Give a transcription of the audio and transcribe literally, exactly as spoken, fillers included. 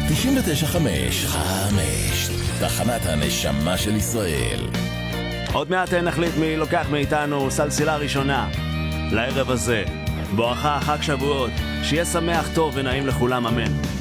תשעים ותשע חמש חמש, תחנת הנשמה של ישראל. עוד מעט נחליט מי לוקח מאיתנו סלסילה ראשונה לערב הזה. בואכה חג שבועות, שיהיה שמח, טוב ונעים לכולם, אמן.